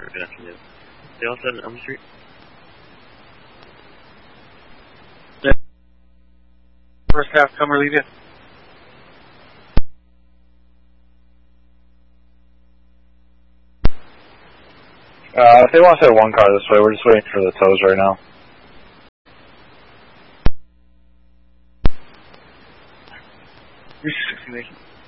good afternoon. They all set on Elm Street? Yeah. First half, come relieve you. If they want to send one car this way, we're just waiting for the tows right now. Destination.